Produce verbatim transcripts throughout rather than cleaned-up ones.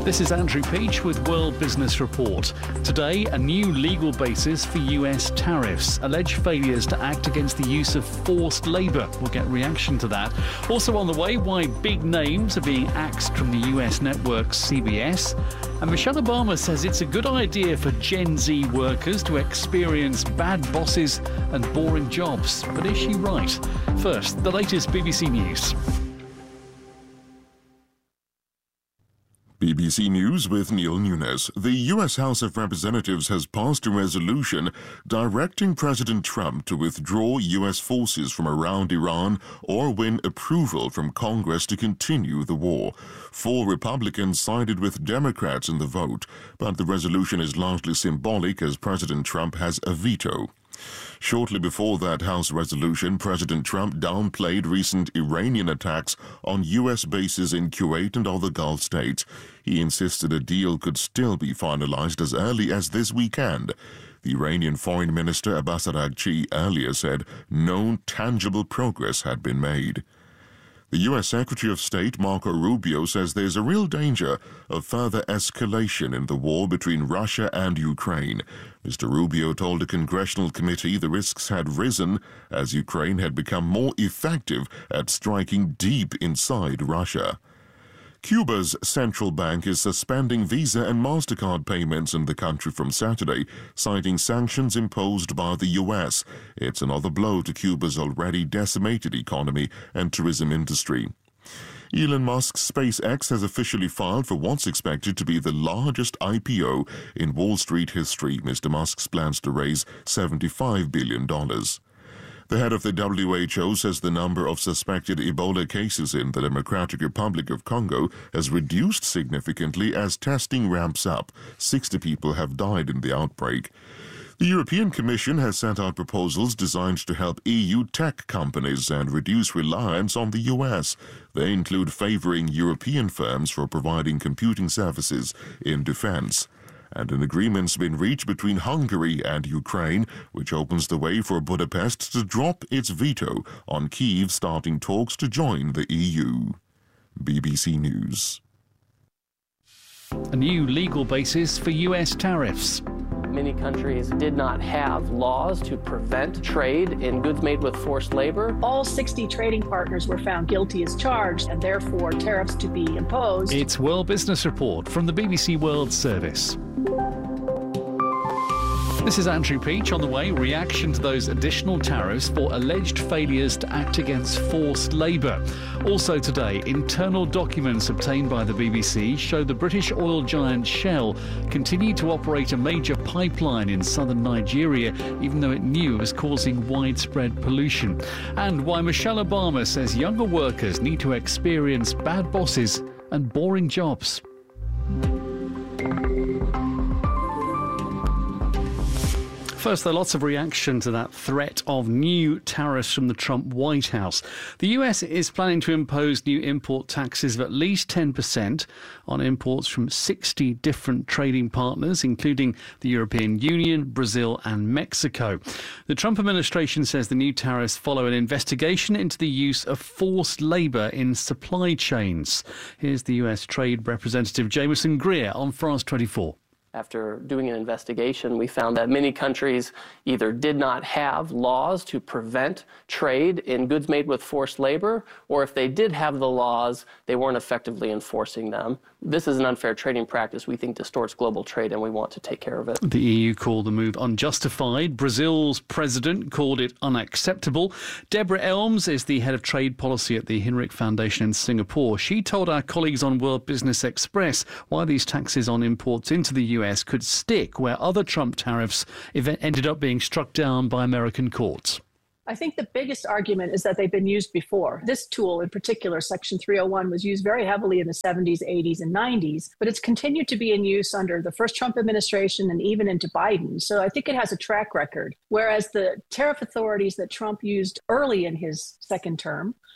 This is Andrew Peach with World Business Report. Today, a new legal basis for U S tariffs. Alleged failures to act against the use of forced labour. We'll get reaction to that. Also on the way, why big names are being axed from the U S network C B S. And Michelle Obama says it's a good idea for Gen Z workers to experience bad bosses and boring jobs. But is she right? First, the latest B B C News. B B C News with Neil Nunes. The U S House of Representatives has passed a resolution directing President Trump to withdraw U S forces from around Iran or win approval from Congress to continue the war. Four Republicans sided with Democrats in the vote, but the resolution is largely symbolic as President Trump has a veto. Shortly before that House resolution, President Trump downplayed recent Iranian attacks on U S bases in Kuwait and other Gulf states. He insisted a deal could still be finalized as early as this weekend. The Iranian Foreign Minister Abbas Araghchi earlier said no tangible progress had been made. The U S Secretary of State Marco Rubio says there's a real danger of further escalation in the war between Russia and Ukraine. Mister Rubio told a congressional committee the risks had risen as Ukraine had become more effective at striking deep inside Russia. Cuba's central bank is suspending Visa and MasterCard payments in the country from Saturday, citing sanctions imposed by the U S. It's another blow to Cuba's already decimated economy and tourism industry. Elon Musk's SpaceX has officially filed for what's expected to be the largest I P O in Wall Street history. Mister Musk's plans to raise seventy-five billion dollars. The head of the W H O says the number of suspected Ebola cases in the Democratic Republic of Congo has reduced significantly as testing ramps up. sixty people have died in the outbreak. The European Commission has sent out proposals designed to help E U tech companies and reduce reliance on the U S. They include favoring European firms for providing computing services in defense. And an agreement's been reached between Hungary and Ukraine, which opens the way for Budapest to drop its veto on Kyiv starting talks to join the E U. B B C News. A new legal basis for U S tariffs. Many countries did not have laws to prevent trade in goods made with forced labor. All sixty trading partners were found guilty as charged, and therefore tariffs to be imposed. It's World Business Report from the B B C World Service. This is Andrew Peach. On the way, reaction to those additional tariffs for alleged failures to act against forced labour. Also today, internal documents obtained by the B B C show the British oil giant Shell continued to operate a major pipeline in southern Nigeria, even though it knew it was causing widespread pollution. And why Michelle Obama says younger workers need to experience bad bosses and boring jobs. First, there are lots of reaction to that threat of new tariffs from the Trump White House. The U S is planning to impose new import taxes of at least ten percent on imports from sixty different trading partners, including the European Union, Brazil and Mexico. The Trump administration says the new tariffs follow an investigation into the use of forced labour in supply chains. Here's the U S Trade Representative Jameson Greer on France twenty-four. After doing an investigation, we found that many countries either did not have laws to prevent trade in goods made with forced labor, or if they did have the laws, they weren't effectively enforcing them. This is an unfair trading practice we think distorts global trade, and we want to take care of it. The E U called the move unjustified. Brazil's president called it unacceptable. Deborah Elms is the head of trade policy at the Hinrich Foundation in Singapore. She told our colleagues on World Business Express why these taxes on imports into the U S could stick where other Trump tariffs ended up being struck down by American courts. I think the biggest argument is that they've been used before. This tool in particular, Section three oh one, was used very heavily in the seventies, eighties, and nineties, but it's continued to be in use under the first Trump administration and even into Biden. So I think it has a track record, whereas the tariff authorities that Trump used early in his second term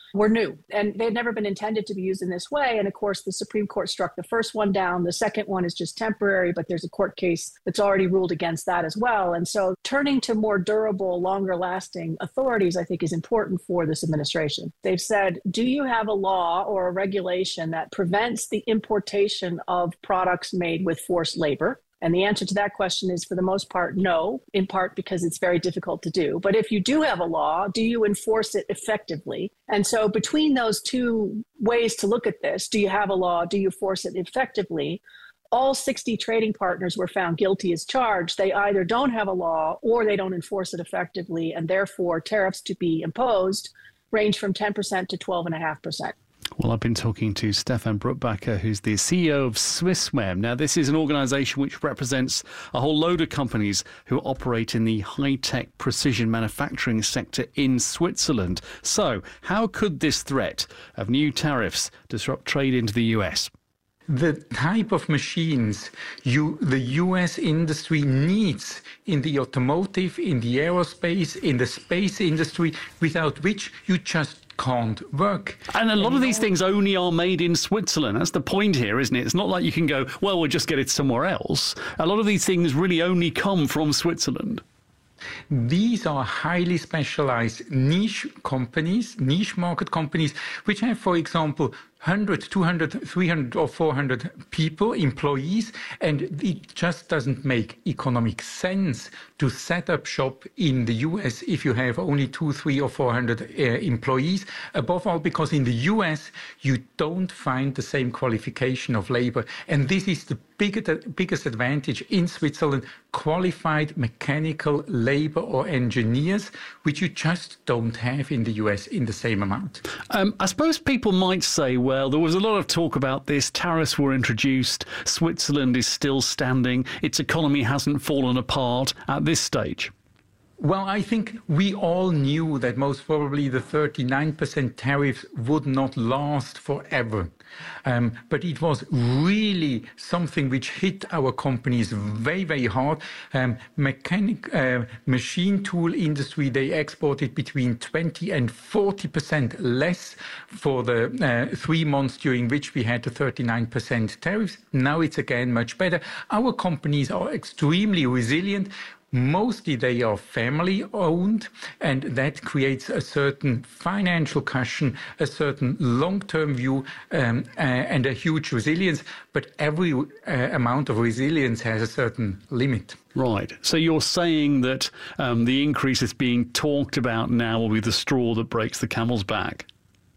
were new, and they had never been intended to be used in this way. And of course, the Supreme Court struck the first one down. The second one is just temporary, but there's a court case that's already ruled against that as well. And so turning to more durable, longer lasting authorities, I think, is important for this administration. They've said, do you have a law or a regulation that prevents the importation of products made with forced labor? And the answer to that question is, for the most part, no, in part because it's very difficult to do. But if you do have a law, do you enforce it effectively? And so between those two ways to look at this, do you have a law? Do you force it effectively? All sixty trading partners were found guilty as charged. They either don't have a law or they don't enforce it effectively. And therefore, tariffs to be imposed range from ten percent to twelve point five percent. Well, I've been talking to Stefan Bruckbacher, who's the C E O of Swissware. Now, this is an organisation which represents a whole load of companies who operate in the high-tech precision manufacturing sector in Switzerland. So, how could this threat of new tariffs disrupt trade into the U S? The type of machines you, the U S industry needs in the automotive, in the aerospace, in the space industry, without which you just can't work. And a lot and of these things only are made in Switzerland. That's the point here, isn't it? It's not like you can go, well, we'll just get it somewhere else. A lot of these things really only come from Switzerland. These are highly specialized niche companies, niche market companies, which have, for example, one hundred, two hundred, three hundred or four hundred people, employees, and it just doesn't make economic sense to set up shop in the U S if you have only two, three or four hundred uh, employees. Above all, because in the U S you don't find the same qualification of labor. And this is the biggest, biggest advantage in Switzerland, qualified mechanical labor or engineers, which you just don't have in the U S in the same amount. Um, I suppose people might say, well, there was a lot of talk about this. Tariffs were introduced. Switzerland is still standing. Its economy hasn't fallen apart at this stage. Well, I think we all knew that most probably the thirty-nine percent tariffs would not last forever. Um, but it was really something which hit our companies very, very hard. Um, mechanic, uh, machine tool industry, they exported between twenty and forty percent less for the uh, three months during which we had the thirty-nine percent tariffs. Now it's again much better. Our companies are extremely resilient. Mostly they are family owned, and that creates a certain financial cushion, a certain long-term view, um, uh, and a huge resilience. But every uh, amount of resilience has a certain limit. Right. So you're saying that um, the increase that's being talked about now will be the straw that breaks the camel's back?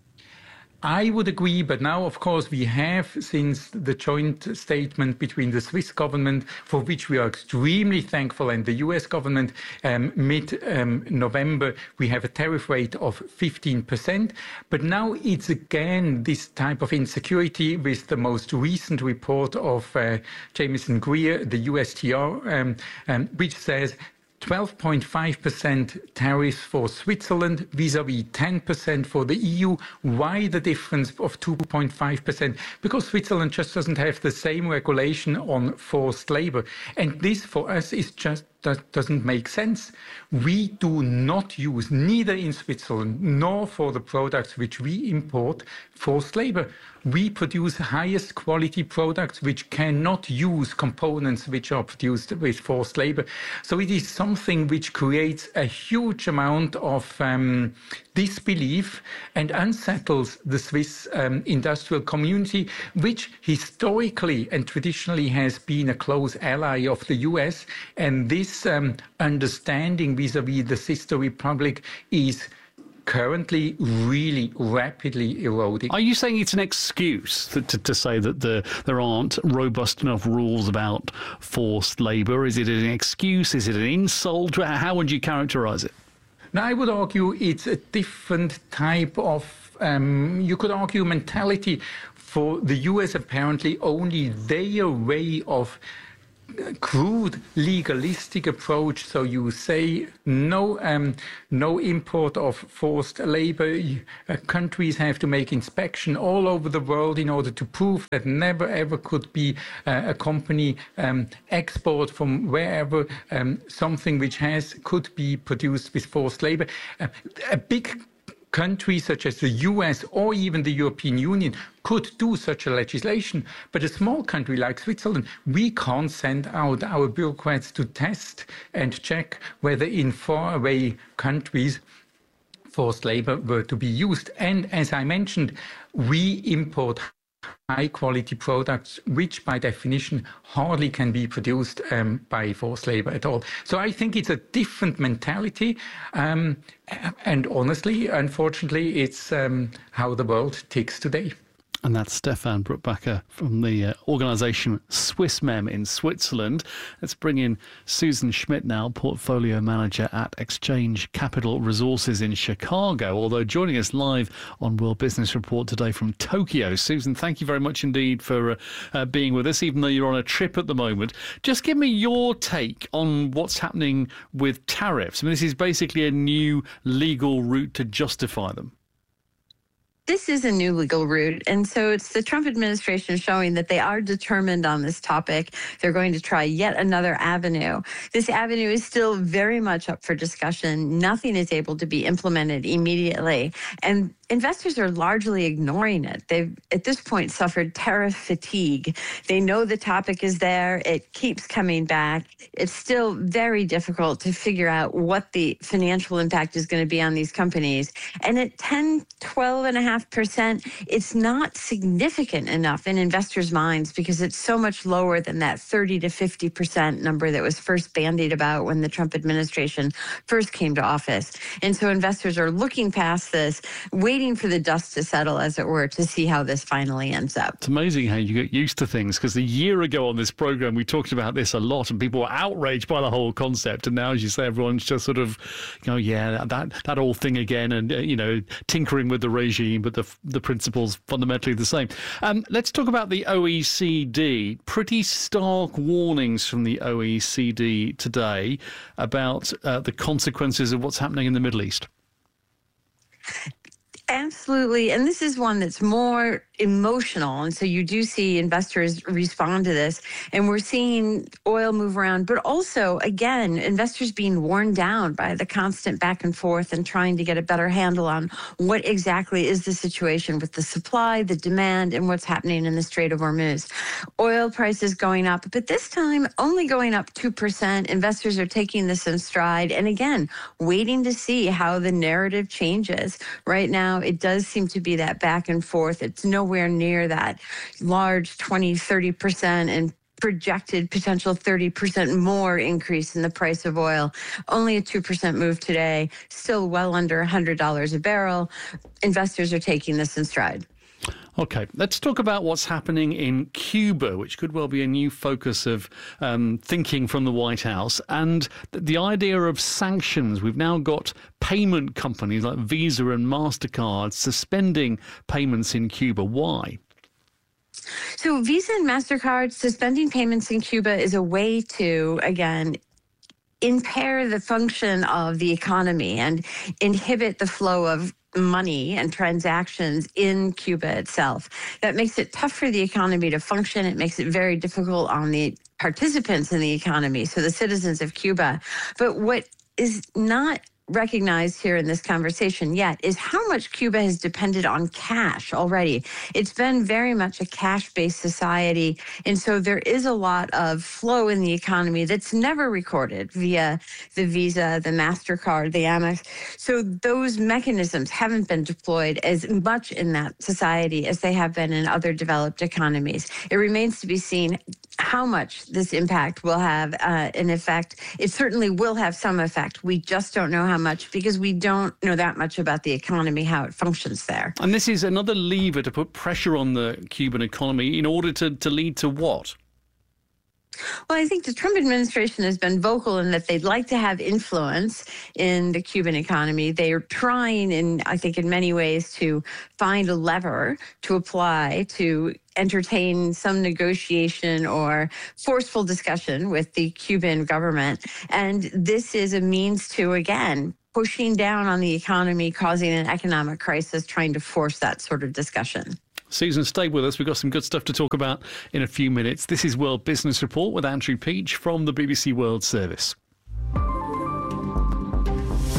I would agree, but now, of course, we have, since the joint statement between the Swiss government, for which we are extremely thankful, and the U S government, um, mid-November, um, we have a tariff rate of fifteen percent. But now it's again this type of insecurity with the most recent report of uh, Jameson Greer, the U S T R, um, um, which says twelve point five percent tariffs for Switzerland vis-à-vis ten percent for the E U. Why the difference of two point five percent? Because Switzerland just doesn't have the same regulation on forced labor. And this for us is just that doesn't make sense. We do not use, neither in Switzerland nor for the products which we import, forced labor. We produce highest quality products which cannot use components which are produced with forced labor. So it is something which creates a huge amount of um, disbelief and unsettles the Swiss um, industrial community, which historically and traditionally has been a close ally of the U S. And this um, understanding vis-à-vis the sister republic is currently really rapidly eroding. Are you saying it's an excuse to, to, to say that the, there aren't robust enough rules about forced labour? Is it an excuse? Is it an insult? How would you characterise it? Now, I would argue it's a different type of, um, you could argue, mentality. For the U S, apparently only their way of crude legalistic approach. So you say no, um, no import of forced labor. Uh, countries have to make inspection all over the world in order to prove that never ever could be uh, a company um, export from wherever um, something which has could be produced with forced labor. Uh, a big countries such as the U S or even the European Union could do such a legislation. But a small country like Switzerland, we can't send out our bureaucrats to test and check whether in faraway countries forced labor were to be used. And as I mentioned, we import high-quality products, which by definition hardly can be produced um, by forced labor at all. So I think it's a different mentality. Um, and honestly, unfortunately, it's um, how the world ticks today. And that's Stefan Bruckbacher from the uh, organisation Swissmem in Switzerland. Let's bring in Susan Schmidt now, Portfolio Manager at Exchange Capital Resources in Chicago, although joining us live on World Business Report today from Tokyo. Susan, thank you very much indeed for uh, uh, being with us, even though you're on a trip at the moment. Just give me your take on what's happening with tariffs. I mean, this is basically a new legal route to justify them. This is a new legal route, and so it's the Trump administration showing that they are determined on this topic. They're going to try yet another avenue. This avenue is still very much up for discussion. Nothing is able to be implemented immediately, and investors are largely ignoring it. They've, at this point, suffered tariff fatigue. They know the topic is there. It keeps coming back. It's still very difficult to figure out what the financial impact is going to be on these companies. And at ten, twelve and a half percent, it's not significant enough in investors' minds because it's so much lower than that thirty to fifty percent number that was first bandied about when the Trump administration first came to office. And so investors are looking past this, waiting for the dust to settle, as it were, to see how this finally ends up. It's amazing how you get used to things, because a year ago on this program, we talked about this a lot and people were outraged by the whole concept. And now, as you say, everyone's just sort of, you know, yeah, that that old thing again, and, uh, you know, tinkering with the regime, but the, the principle's fundamentally the same. Um, let's talk about the O E C D. Pretty stark warnings from the O E C D today about uh, the consequences of what's happening in the Middle East. Absolutely. And this is one that's more emotional. And so you do see investors respond to this. And we're seeing oil move around, but also, again, investors being worn down by the constant back and forth and trying to get a better handle on what exactly is the situation with the supply, the demand, and what's happening in the Strait of Hormuz. Oil prices going up, but this time only going up two percent. Investors are taking this in stride. And again, waiting to see how the narrative changes. Right now, it does seem to be that back and forth. It's nowhere near that large twenty, thirty percent and projected potential thirty percent more increase in the price of oil. Only a two percent move today, still well under one hundred dollars a barrel. Investors are taking this in stride. Okay, let's talk about what's happening in Cuba, which could well be a new focus of um, thinking from the White House. And the idea of sanctions. We've now got payment companies like Visa and MasterCard suspending payments in Cuba. Why? So Visa and MasterCard suspending payments in Cuba is a way to, again, impair the function of the economy and inhibit the flow of money and transactions in Cuba itself. That makes it tough for the economy to function. It makes it very difficult on the participants in the economy, so the citizens of Cuba. But what is not recognized here in this conversation yet is how much Cuba has depended on cash already. It's been very much a cash-based society, and so there is a lot of flow in the economy that's never recorded via the Visa, the MasterCard, the Amex. So those mechanisms haven't been deployed as much in that society as they have been in other developed economies. It remains to be seen how much this impact will have uh, an effect. It certainly will have some effect. We just don't know how much because we don't know that much about the economy, how it functions there. And this is another lever to put pressure on the Cuban economy in order to, to lead to what? Well, I think the Trump administration has been vocal in that they'd like to have influence in the Cuban economy. They are trying, in I think in many ways, to find a lever to apply to entertain some negotiation or forceful discussion with the Cuban government. And this is a means to, again, pushing down on the economy, causing an economic crisis, trying to force that sort of discussion. Susan, stay with us. We've got some good stuff to talk about in a few minutes. This is World Business Report with Andrew Peach from the B B C World Service. Now, the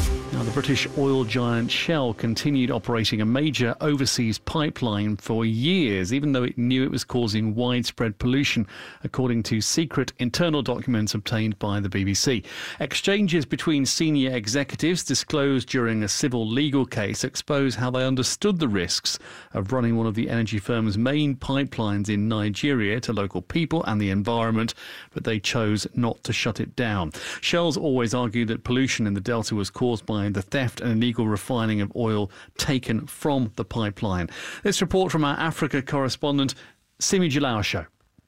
The British oil giant Shell continued operating a major overseas pipeline for years, even though it knew it was causing widespread pollution, according to secret internal documents obtained by the B B C. Exchanges between senior executives disclosed during a civil legal case expose how they understood the risks of running one of the energy firm's main pipelines in Nigeria to local people and the environment, but they chose not to shut it down. Shell's always argued that pollution in the Delta was caused by the theft and illegal refining of oil taken from the pipeline. This report from our Africa correspondent, Simi Jalao.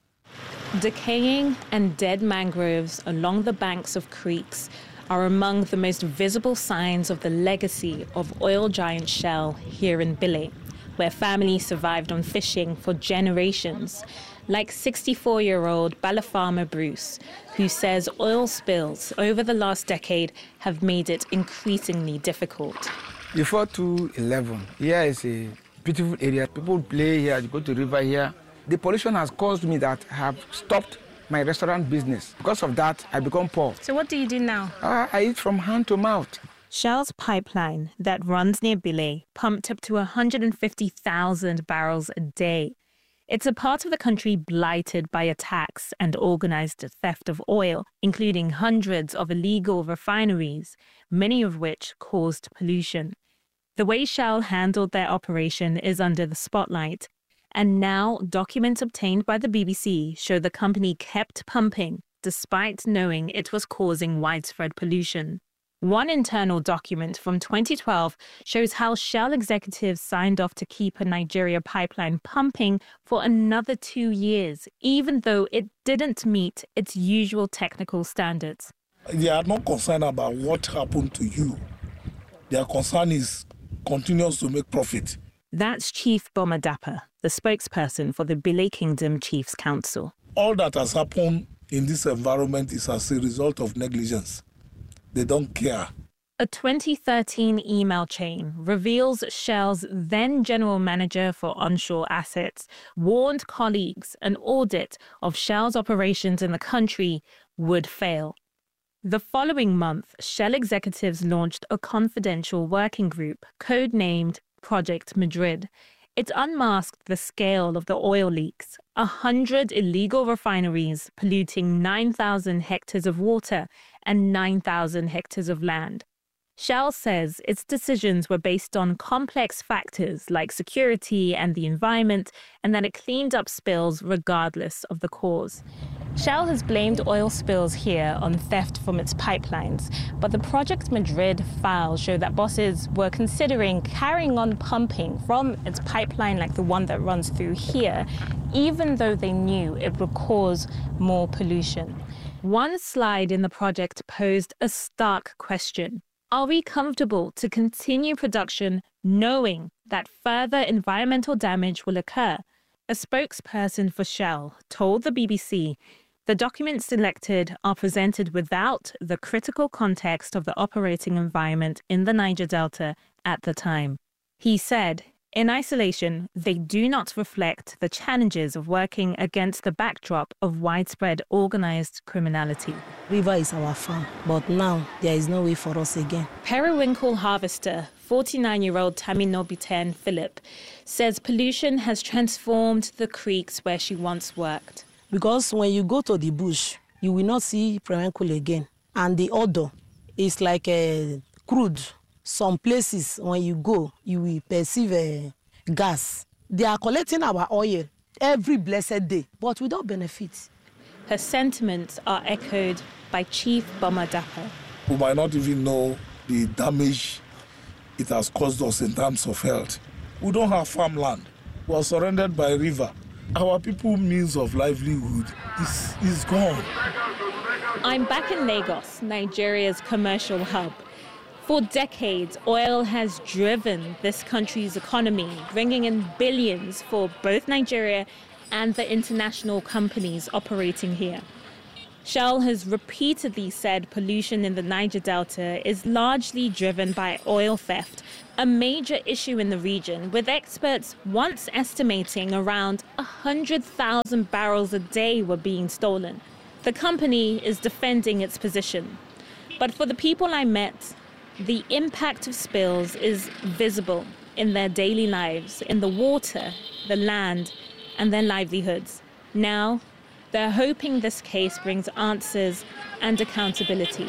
Decaying and dead mangroves along the banks of creeks are among the most visible signs of the legacy of oil giant Shell here in Bille, where families survived on fishing for generations, like sixty-four-year-old Balafama Bruce, who says oil spills over the last decade have made it increasingly difficult. Before two eleven, here is a beautiful area. People play here, go to the river here. The pollution has caused me that I have stopped my restaurant business. Because of that, I become poor. So what do you do now? Uh, I eat from hand to mouth. Shell's pipeline that runs near Bille pumped up to one hundred fifty thousand barrels a day. It's a part of the country blighted by attacks and organized theft of oil, including hundreds of illegal refineries, many of which caused pollution. The way Shell handled their operation is under the spotlight, and now documents obtained by the B B C show the company kept pumping despite knowing it was causing widespread pollution. One internal document from twenty twelve shows how Shell executives signed off to keep a Nigeria pipeline pumping for another two years, even though it didn't meet its usual technical standards. They are not concerned about what happened to you. Their concern is continues to make profit. That's Chief Boma Dapa, the spokesperson for the Bille Kingdom Chiefs Council. All that has happened in this environment is as a result of negligence. They don't care. A twenty thirteen email chain reveals Shell's then general manager for onshore assets warned colleagues an audit of Shell's operations in the country would fail. The following month, Shell executives launched a confidential working group codenamed Project Madrid. It unmasked the scale of the oil leaks, a hundred illegal refineries polluting nine thousand hectares of water and nine thousand hectares of land. Shell says its decisions were based on complex factors like security and the environment, and that it cleaned up spills regardless of the cause. Shell has blamed oil spills here on theft from its pipelines, but the Project Madrid files show that bosses were considering carrying on pumping from its pipeline like the one that runs through here, even though they knew it would cause more pollution. One slide in the project posed a stark question. Are we comfortable to continue production knowing that further environmental damage will occur? A spokesperson for Shell told the B B C the documents selected are presented without the critical context of the operating environment in the Niger Delta at the time. He said, in isolation, they do not reflect the challenges of working against the backdrop of widespread organized criminality. River is our farm, but now there is no way for us again. Periwinkle harvester, forty-nine-year-old Taminobiten Philip, says pollution has transformed the creeks where she once worked. Because when you go to the bush, you will not see periwinkle again. And the odor is like a crude. Some places, when you go, you will perceive a gas. They are collecting our oil every blessed day, but without benefit. Her sentiments are echoed by Chief Boma Dapa. We might not even know the damage it has caused us in terms of health. We don't have farmland. We are surrounded by a river. Our people's means of livelihood is, is gone. I'm back in Lagos, Nigeria's commercial hub. For decades, oil has driven this country's economy, bringing in billions for both Nigeria and the international companies operating here. Shell has repeatedly said pollution in the Niger Delta is largely driven by oil theft, a major issue in the region, with experts once estimating around one hundred thousand barrels a day were being stolen. The company is defending its position. But for the people I met, The impact of spills is visible in their daily lives, in the water, the land, and their livelihoods. Now, they're hoping this case brings answers and accountability.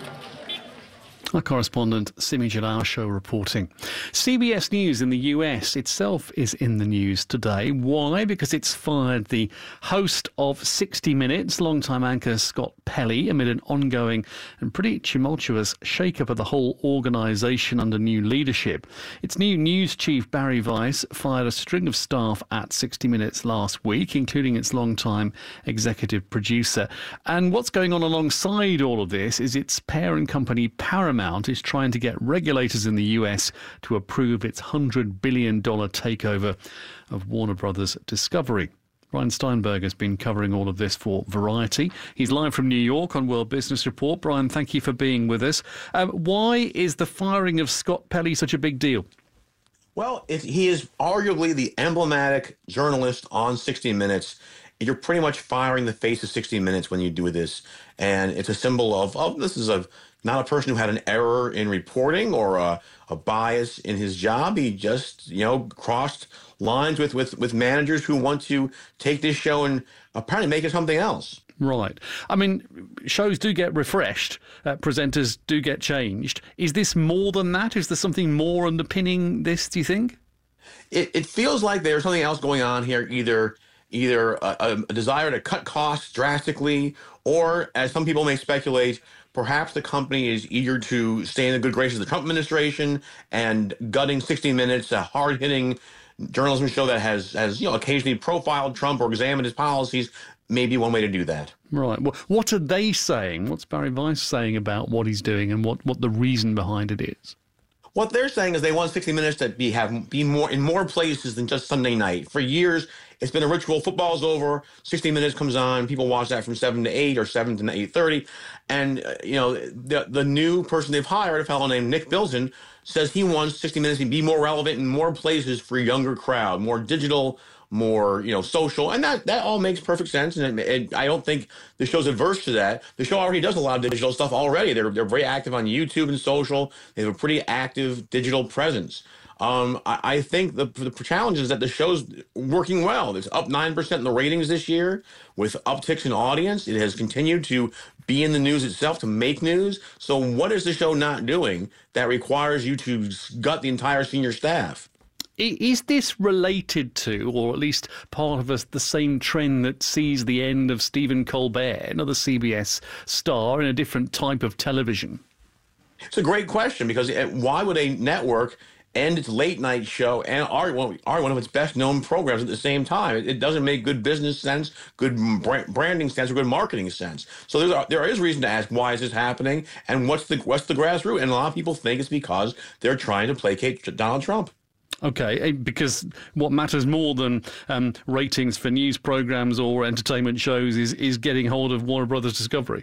Our correspondent Simi Jalasho reporting. C B S News in the U S itself is in the news today. Why? Because it's fired the host of sixty minutes, longtime anchor Scott Pelley, amid an ongoing and pretty tumultuous shake-up of the whole organisation under new leadership. Its new news chief, Barry Weiss, fired a string of staff at sixty minutes last week, including its longtime executive producer. And what's going on alongside all of this is its parent company, Paramount, is trying to get regulators in the U S to approve its one hundred billion dollars takeover of Warner Brothers Discovery. Brian Steinberg has been covering all of this for Variety. He's live from New York on World Business Report. Brian, thank you for being with us. Um, why is the firing of Scott Pelley such a big deal? Well, if he is arguably the emblematic journalist on sixty minutes. You're pretty much firing the face of sixty minutes when you do this. And it's a symbol of, oh, this is a not a person who had an error in reporting or a, a bias in his job. He just, you know, crossed lines with, with, with managers who want to take this show and apparently make it something else. Right. I mean, shows do get refreshed. Uh, presenters do get changed. Is this more than that? Is there something more underpinning this, do you think? It, it feels like there's something else going on here, either either a, a desire to cut costs drastically, or, as some people may speculate, perhaps the company is eager to stay in the good graces of the Trump administration, and gutting sixty minutes, a hard-hitting journalism show that has, has you know, occasionally profiled Trump or examined his policies, may be one way to do that. Right. Well, what are they saying? What's Barry Weiss saying about what he's doing and what, what the reason behind it is? What they're saying is they want sixty minutes to be have be more in more places than just Sunday night. For years, it's been a ritual. Football's over, sixty minutes comes on. People watch that from seven to eight or seven to eight thirty. And, uh, you know, the the new person they've hired, a fellow named Nick Bilton, says he wants sixty minutes to be more relevant in more places for a younger crowd, more digital, more, you know, social. And that, that all makes perfect sense. And it, it, I don't think the show's adverse to that. The show already does a lot of digital stuff already. They're, they're very active on YouTube and social. They have a pretty active digital presence. Um, I, I think the, the challenge is that the show's working well. It's up nine percent in the ratings this year with upticks in audience. It has continued to be in the news itself, to make news. So what is the show not doing that requires you to gut the entire senior staff? Is this related to, or at least part of us, the same trend that sees the end of Stephen Colbert, another C B S star in a different type of television? It's a great question, because why would a network end its late night show and are one, are one of its best known programs at the same time? It, it doesn't make good business sense, good branding sense, or good marketing sense. So there's a, there is reason to ask, why is this happening, and what's the what's the grassroots? And a lot of people think it's because they're trying to placate Donald Trump. Okay, because what matters more than um, ratings for news programs or entertainment shows is, is getting hold of Warner Brothers Discovery.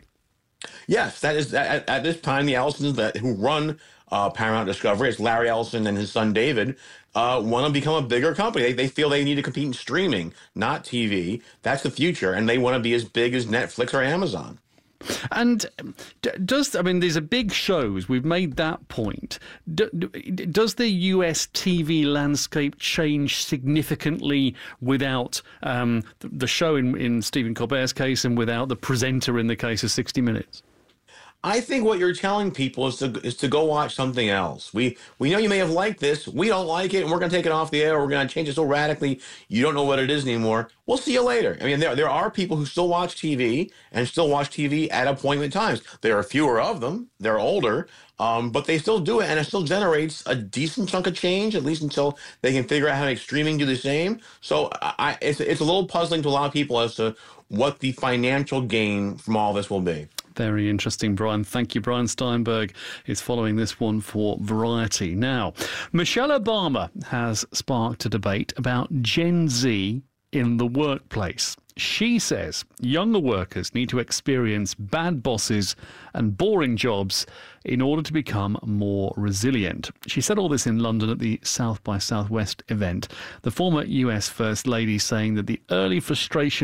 Yes, that is at, at this time the Ellisons that who run uh, Paramount Discovery, it's Larry Ellison and his son David, uh, want to become a bigger company. They, they feel they need to compete in streaming, not T V. That's the future, and they want to be as big as Netflix or Amazon. And does, I mean, these are big shows. We've made that point. Does the U S T V landscape change significantly without um, the show in, in Stephen Colbert's case and without the presenter in the case of sixty minutes? I think what you're telling people is to is to go watch something else. We we know you may have liked this. We don't like it, and we're going to take it off the air. We're going to change it so radically you don't know what it is anymore. We'll see you later. I mean, there there are people who still watch T V and still watch T V at appointment times. There are fewer of them. They're older, um, but they still do it, and it still generates a decent chunk of change, at least until they can figure out how to make streaming do the same. So I, it's it's a little puzzling to a lot of people as to what the financial gain from all this will be. Very interesting, Brian. Thank you. Brian Steinberg is following this one for Variety. Now, Michelle Obama has sparked a debate about Gen Z in the workplace. She says younger workers need to experience bad bosses and boring jobs in order to become more resilient. She said all this in London at the South by Southwest event. The former U S First Lady saying that the early frustration